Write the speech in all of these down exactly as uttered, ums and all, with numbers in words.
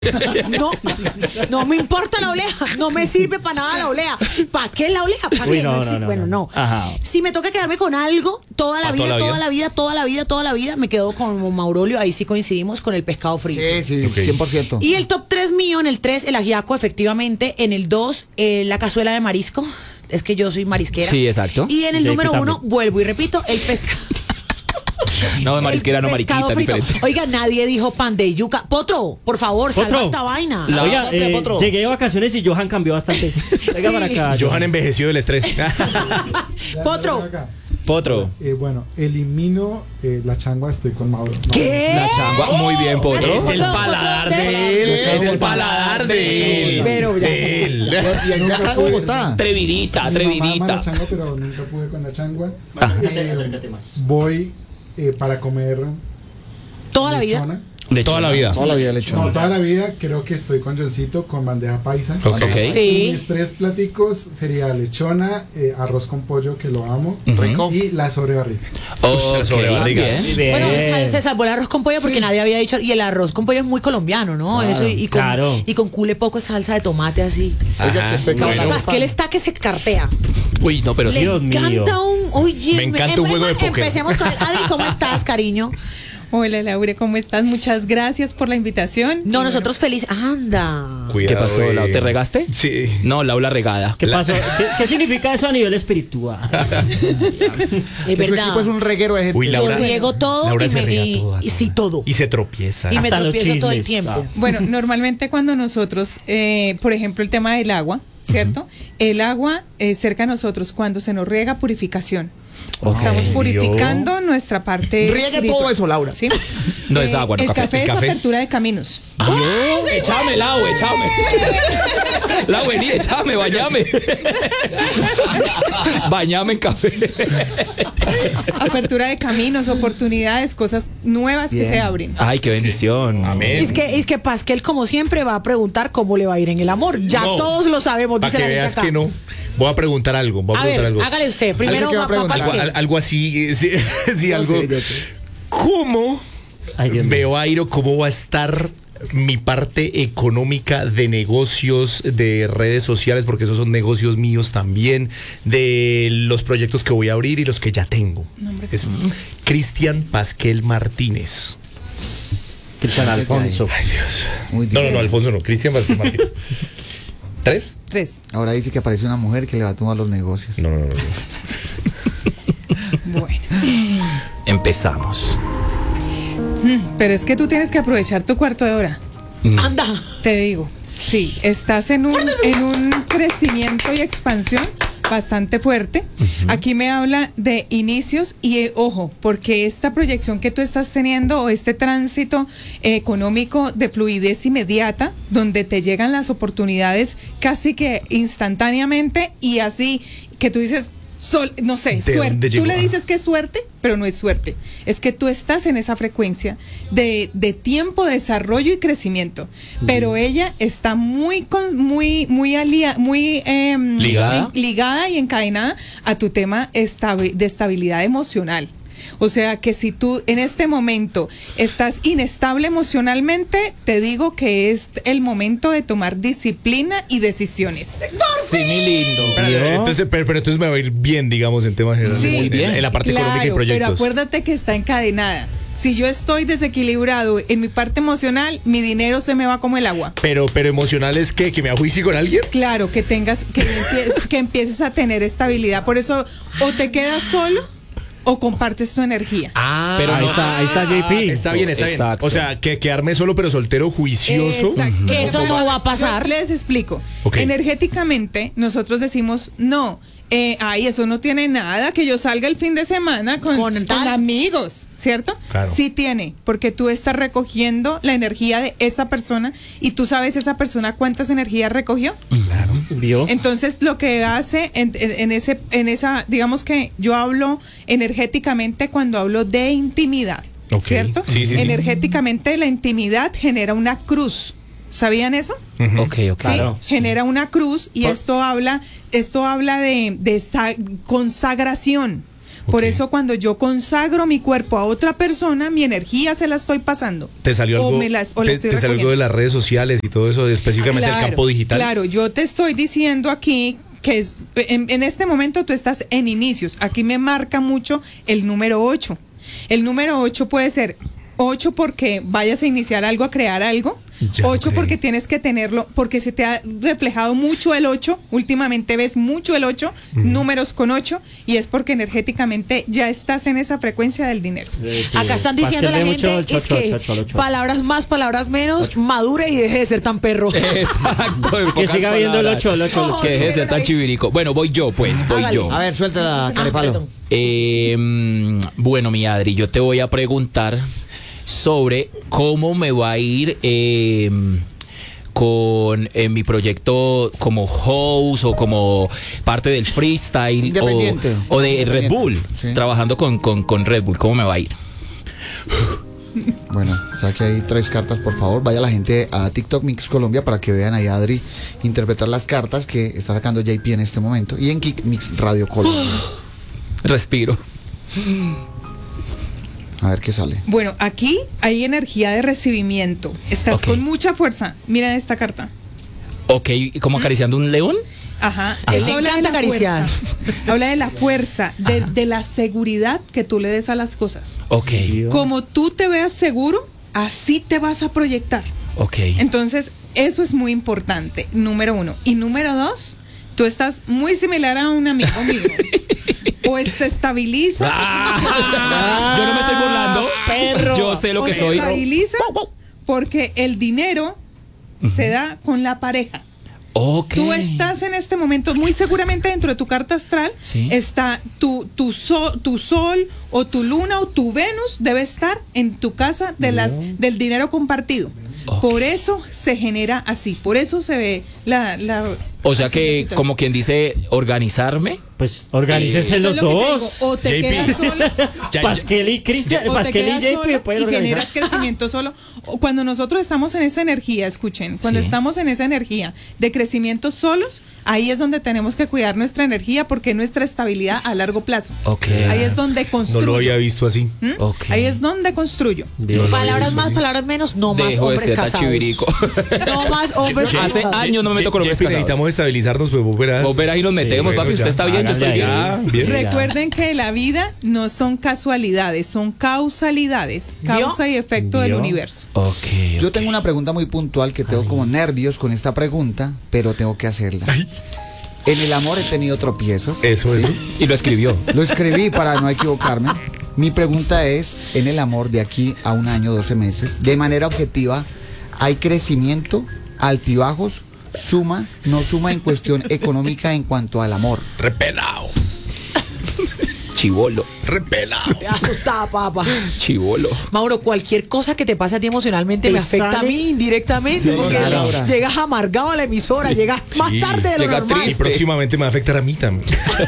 No, no me importa la oleja, no me sirve para nada la oleja. ¿Para qué la oleja? ¿Para Uy, qué? no, No no, existe. no, Bueno, no. no. Ajá. Si me toca quedarme con algo toda la ¿Pa' vida, toda la toda vida? la vida, toda la vida, toda la vida, me quedo con Maurolio. Ahí sí coincidimos con el pescado frito. Sí, sí, Ok. cien por ciento. Y el top tres mío, en el tres, el ajiaco, efectivamente. En el dos, eh, la cazuela de marisco. Es que yo soy marisquera. Sí, exacto. Y en el De número aquí uno, también. vuelvo y repito, el pescado. No, de marisquera, no pescado mariquita, frito. diferente. Oiga, nadie dijo pan de yuca. Potro, por favor, salva Potro. esta vaina. La- Oiga, Potro, eh, potro. llegué de vacaciones y Johan cambió bastante. Venga Sí. para acá. Johan envejeció del estrés. Potro. Potro. Eh, bueno, elimino eh, la changua, estoy con Mauro. No, ¿Qué? La changua, muy bien, Potro. Es el paladar de él, Es el paladar de él. Pero ya. De él. Y en acá en Bogotá. Atrevidita, Mi mamá ama atrevidita. la changua, pero nunca pude con la changua. Acércate, Eh, acércate más. voy eh, para comer Toda la vida. lechona. Toda la vida. Toda la vida No, lechona. toda la vida creo que estoy con Johncito con bandeja paisa. Ok. Ok. Sí. Mis tres platicos sería lechona, eh, arroz con pollo, que lo amo, Rico. y la sobrebarriga. Ok, sobrebarriga. bien. Bien. Bueno, se, se salvó el arroz con pollo porque nadie había dicho. Y el arroz con pollo es muy colombiano, ¿no? Claro, Eso y, y con, claro. y con cule poco salsa de tomate así. Oiga, Ajá, qué pecado. bueno. Pasquel está que se cartea. Uy, no, pero Le sí. Dios mío. encanta un. Oye, Me encanta un juego de póker. Empecemos con el. Adri, ¿cómo estás, cariño? Hola Laura, ¿cómo estás? Muchas gracias por la invitación. No, Y nosotros felices. Anda. ¿Qué pasó, Lau? ¿Te regaste? Sí. No, Laura regada. ¿Qué La- pasó? ¿Qué, qué significa eso a nivel espiritual? Es Que su verdad. equipo es un reguero de gente. Uy, Laura- Yo riego todo Laura y, se me, riega y, todo, a y todo. sí, todo. Y se tropieza. Y me Hasta los tropiezo todo el chismes. tiempo. Ah. Bueno, normalmente cuando nosotros, eh, por ejemplo, el tema del agua, ¿cierto? El agua eh, cerca de nosotros, cuando se nos riega, purificación. Estamos purificando nuestra parte. Riegue espiritual. todo eso, Laura. ¿Sí? No es agua, no el café. café El es café. apertura de caminos. Dios, échame, Lau, échame. Lau, vení, échame, bañame. Bañame en café. Apertura de caminos, oportunidades, cosas nuevas Bien. que se abren. Ay, qué bendición. Amén. Es que, es que Pasquel, como siempre, va a preguntar cómo le va a ir en el amor. Ya No. todos lo sabemos, Para dice que la gente veas acá. que no. Voy a preguntar algo. Voy a, A preguntar ver, algo. hágale usted. Primero que va a va, va preguntar. Algo, Pasquel. al- algo así. eh, Sí, sí, Yo algo. sé, yo sé. ¿Cómo Ay, Dios mío. veo, Airo, cómo va a estar mi parte económica de negocios, de redes sociales, porque esos son negocios míos también, de los proyectos que voy a abrir y los que ya tengo? Es Cristian Pasquel Martínez. Cristian Alfonso. Ay, Dios. Muy No, no, no, difícil. Alfonso no, Cristian Pasquel Martínez. ¿Tres? Tres. Ahora dice que apareció una mujer que le va a tomar los negocios. No, no, no. no. Bueno. Empezamos. Pero es que tú tienes que aprovechar tu cuarto de hora. Anda. Te digo, sí, estás en un, en un crecimiento y expansión bastante fuerte. Aquí me habla de inicios y eh, ojo, porque esta proyección que tú estás teniendo o este tránsito eh, económico de fluidez inmediata, donde te llegan las oportunidades casi que instantáneamente y así que tú dices, sol, no sé, ¿De suerte. dónde Tú llegó? le dices que es suerte, pero no es suerte. Es que tú estás en esa frecuencia de, de tiempo, desarrollo y crecimiento. Pero ella está muy, con, muy, muy, alia, muy em, ¿Ligada? en- ligada y encadenada a tu tema estabi- de estabilidad emocional. O sea que si tú en este momento estás inestable emocionalmente, te digo que es el momento de tomar disciplina y decisiones. Sí, mi lindo. Espérate, Entonces, pero, pero entonces me va a ir bien, digamos, en temas generales. Sí. Muy bien. En la parte económica y Claro, proyectos. pero acuérdate que está encadenada. Si yo estoy desequilibrado en mi parte emocional, mi dinero se me va como el agua. Pero, pero emocional es que, que me ajuicie con alguien. Claro, que tengas, que empieces, que empieces a tener estabilidad. Por eso, o te quedas solo o compartes tu energía. Ah, Pero Ahí no- está, ahí está J P. Está bien, está Exacto. bien. O sea, que quedarme solo pero soltero, juicioso. Exacto. Que eso no va a pasar. Yo les explico. Ok. Energéticamente, nosotros decimos, no, eh, ay, eso no tiene nada, que yo salga el fin de semana con, Con con tal. amigos, ¿cierto? Claro. Sí tiene, porque tú estás recogiendo la energía de esa persona y tú sabes esa persona cuántas energías recogió. Claro. ¿Vio? Entonces, lo que hace en, en- en ese, en esa, digamos que yo hablo energéticamente cuando hablo de intimidad, Ok. ¿cierto? Sí, sí, sí. Energéticamente la intimidad genera una cruz. ¿Sabían eso? Ok, ok. Claro. Sí, genera una cruz y Por- esto habla, esto habla de, de sa- consagración. Por Ok. eso cuando yo consagro mi cuerpo a otra persona, mi energía se la estoy pasando. ¿Te salió O algo, me las- o la te, estoy te salió algo recogiendo. de las redes sociales y todo eso, específicamente del campo digital? Claro, yo te estoy diciendo aquí que es- en, en este momento tú estás en inicios. Aquí me marca mucho el número ocho. El número ocho puede ser ocho porque vayas a iniciar algo, a crear algo. Ya, ocho ok. porque tienes que tenerlo, porque se te ha reflejado mucho el ocho. Últimamente ves mucho el ocho, números con ocho, y es porque energéticamente ya estás en esa frecuencia del dinero. Acá están diciendo la gente es que palabras más, palabras menos, madure y deje de ser tan perro. Exacto. en Que pocas siga viendo el palabras. ocho, el ocho, el ocho. Que deje de ser tan chivirico. Bueno, voy yo, pues, voy Hágale. yo. A ver, suéltala, Carepalo. perdón. Eh, mm, bueno, mi Adri, yo te voy a preguntar sobre cómo me va a ir eh, con eh, mi proyecto como host o como parte del freestyle o, Independiente. o de Red Independiente, Bull, sí. trabajando con, con, con Red Bull. ¿Cómo me va a ir? Bueno, saque ahí tres cartas, por favor. Vaya la gente a TikTok Mix Colombia para que vean ahí a Adri interpretar las cartas que está sacando J P en este momento. Y en Kick Mix Radio Colombia. Respiro. A ver qué sale. Bueno, aquí hay energía de recibimiento. Estás Ok. con mucha fuerza. Mira esta carta. Ok, ¿y como acariciando un león? Ajá. A él Eso le habla de encanta la acariciar. fuerza. Habla de la fuerza, de, de la seguridad que tú le des a las cosas. Ok, Como tú te veas seguro, así te vas a proyectar. ok. Entonces, eso es muy importante, número uno. Y número dos, tú estás muy similar a un amigo mío. Pues te estabiliza. Ah, yo no me estoy burlando. perro. Yo sé lo o que te soy. estabiliza porque el dinero se da con la pareja. Ok. Tú estás en este momento, muy seguramente dentro de tu carta astral, Sí. está tu, tu, sol, tu sol o tu luna o tu Venus debe estar en tu casa de las, del dinero compartido. Ok. Por eso se genera así, por eso se ve la... la O sea así la que, situación. como quien dice, organizarme. Pues organícense Esto los es lo que te dos. digo, o te J P. quedas solo, Ya- Pasquel y Cristian, o te Pasquel y quedas J P solo pueden y organizar. generas crecimiento solo. O cuando nosotros estamos en esa energía, escuchen, cuando Sí. estamos en esa energía de crecimiento solos, ahí es donde tenemos que cuidar nuestra energía porque es nuestra estabilidad a largo plazo. Ok. Ahí es donde No construyo. lo había visto así. ¿Mm? Ok. Ahí es donde construyo. Bien. Palabras más, palabras menos, no más Dejo de hombres ser tan casados. chivirico. No más hombres Hace casados. años no me meto con hombres J P, casados. necesitamos estabilizarnos, pues vos verás. Vos verás y nos metemos, bueno, papi. Usted ya. está bien, yo estoy Hágale bien. ahí. Ah, bien. Recuerden que la vida no son casualidades, son causalidades, causa y efecto del ¿Vio? universo. Ok. Yo tengo una pregunta muy puntual que tengo como nervios con esta pregunta, pero tengo que hacerla. En el amor he tenido tropiezos. Eso ¿sí? es. Y lo escribió. Lo escribí para no equivocarme. Mi pregunta es, en el amor de aquí a un año, doce meses, de manera objetiva, ¿hay crecimiento, altibajos, suma, no suma en cuestión económica en cuanto al amor? Repelado. Chivolo. Repelado. Me asustada, papá. Chivolo. Mauro, cualquier cosa que te pase a ti emocionalmente Te me afecta a sale- mí indirectamente Sí, porque claro, Laura. llegas amargado a la emisora, llegas más Sí, tarde de lo llega normal. Y triste. próximamente me va a afectar a mí también.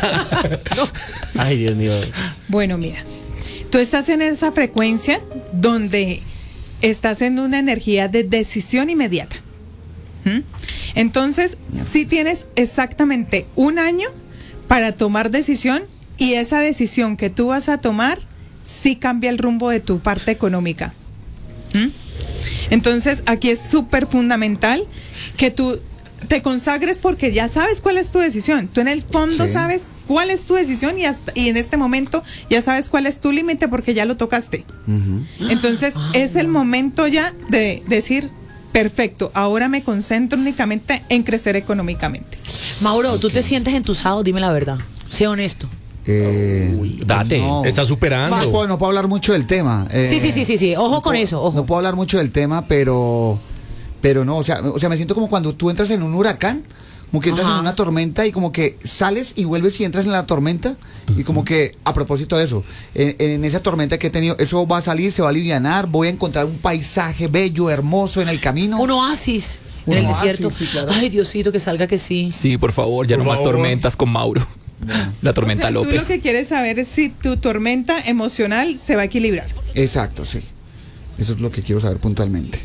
Ay, Dios mío. Bueno, mira, tú estás en esa frecuencia donde estás en una energía de decisión inmediata. ¿Mm? Entonces, si tienes exactamente un año para tomar decisión y esa decisión que tú vas a tomar sí cambia el rumbo de tu parte económica. ¿Mm? Entonces, aquí es súper fundamental que tú te consagres porque ya sabes cuál es tu decisión. Tú en el fondo Sí. sabes cuál es tu decisión y, hasta, y en este momento ya sabes cuál es tu límite porque ya lo tocaste. Ujú. Entonces, es el momento ya de decir, perfecto, ahora me concentro únicamente en crecer económicamente. Mauro, ¿tú te sientes entusado? Dime la verdad. Sé honesto. Eh, Date. no. Está No superando. puedo, no puedo hablar mucho del tema. eh, Sí, sí, sí, sí, sí. Ojo no con puedo- eso, ojo. No puedo hablar mucho del tema, pero pero no, o sea, o sea, me siento como cuando tú entras en un huracán, como que entras Ajá. en una tormenta y como que sales y vuelves y entras en la tormenta y como que a propósito de eso, en, en esa tormenta que he tenido, eso va a salir, se va a alivianar, voy a encontrar un paisaje bello, hermoso en el camino. Un oasis Un en el oasis, desierto. sí, claro. Ay, Diosito, que salga que sí. Sí, por favor, ya Por no más favor. tormentas con Mauro. La tormenta O sea, tú López. lo que quieres saber es si tu tormenta emocional se va a equilibrar. Exacto, sí. Eso es lo que quiero saber puntualmente.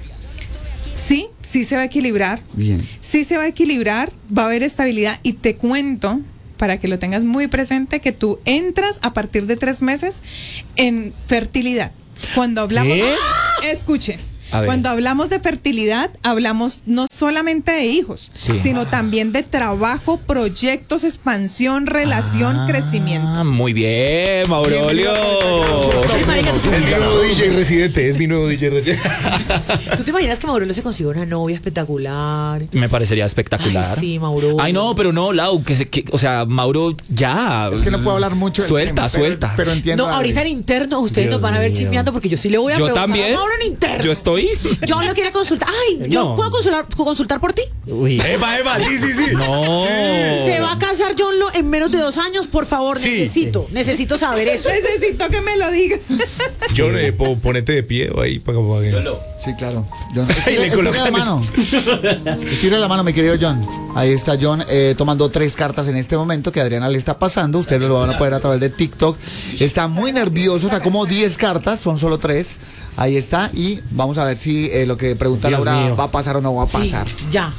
Sí, sí se va a equilibrar. Bien. Sí se va a equilibrar, va a haber estabilidad y te cuento para que lo tengas muy presente, que tú entras a partir de tres meses en fertilidad. Cuando hablamos... ¿Qué? Escuche. A ver. Cuando hablamos de fertilidad, hablamos no solamente de hijos, Sí. sino también de trabajo, proyectos, expansión, relación, Ah, crecimiento. Muy bien, Maurolio. Ay, marica, ¿tú, Es mi nuevo D J residente, es mi nuevo D J residente. ¿tú te imaginas que Mauro se consiga una novia espectacular? Me parecería espectacular. Ay, sí, Mauro. Ay, no, pero no, Lau, que, se- que o sea, Mauro, ya. Es que no puedo hablar mucho del Suelta, tema, pero- suelta. Pero entiendo. No, a Adri. ahorita en interno ustedes Dios nos van a ver mío. chismeando porque yo sí le voy a Yo preguntar también. a Mauro en interno. Yo estoy. Yo lo quiero consultar. Ay, ¿yo No. puedo consultar, consultar por ti? Uy. Eva, Eva, sí, sí, sí. No. ¿Se va a casar John Lo en menos de dos años? Por favor, Sí. necesito, necesito saber eso. Necesito que me lo digas. Yo eh, po- ponete de pie ahí para que... Sí, claro. John, Ay, le estira, estira la colocan mano. Estira la mano, mi querido John. Ahí está John eh, tomando tres cartas en este momento que Adriana le está pasando. Ustedes lo van a poder a través de TikTok. Está muy nervioso, está como diez cartas, son solo tres. Ahí está. Y vamos a ver si eh, lo que pregunta Dios Laura mío. va a pasar o no va a Sí, pasar. ya.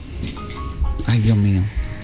Ay, Dios mío.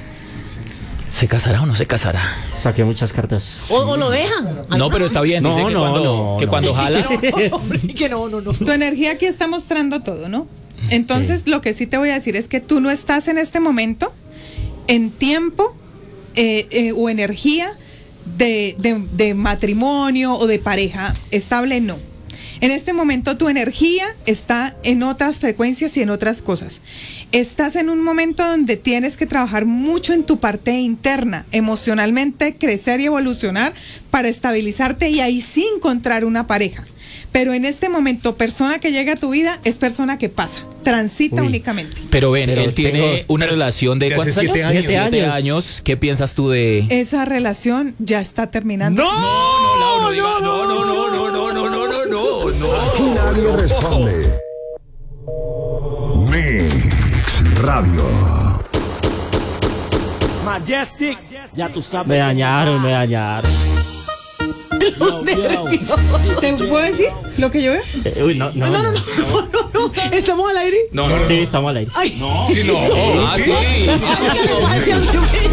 ¿Se casará o no se casará? Saqué muchas cartas. O, o lo dejan. No, pero está bien. No, Dice que no, cuando, no, que no. cuando jalas. No, hombre, que no, no, no. Tu energía aquí está mostrando todo, ¿no? Entonces, lo que sí te voy a decir es que tú no estás en este momento en tiempo eh, eh, o energía de, de- de matrimonio o de pareja estable, no. En este momento tu energía está en otras frecuencias y en otras cosas. Estás en un momento donde tienes que trabajar mucho en tu parte interna, emocionalmente, crecer y evolucionar para estabilizarte y ahí sí encontrar una pareja. Pero en este momento, persona que llega a tu vida es persona que pasa, transita Uy. únicamente. Pero ven, Pero él tiene tengo- una relación de de ¿cuántos hace años? siete años. Siete Siete años. ¿Qué piensas tú de...? Esa relación ya está terminando. No, no, Lau, no diga, no, no, no, no, no, no, no, no, no, no. Aquí nadie responde. Mix Radio. Majestic, ya tú sabes. Me dañaron, me dañaron. ¿Te puedo decir lo que yo veo? Eh, uy, no, no, No, no, no. no, no, no. ¿Estamos al aire? No, no, no. Sí, estamos al aire. Ay, Sí, no. Ah, sí. ¿qué le pasa a mí?